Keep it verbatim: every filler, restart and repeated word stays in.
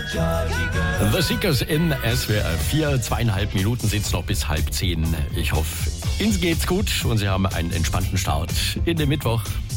The Seekers in S W R vier. Zweieinhalb Minuten sind es noch bis halb zehn. Ich hoffe, Ihnen geht's gut und Sie haben einen entspannten Start in den Mittwoch.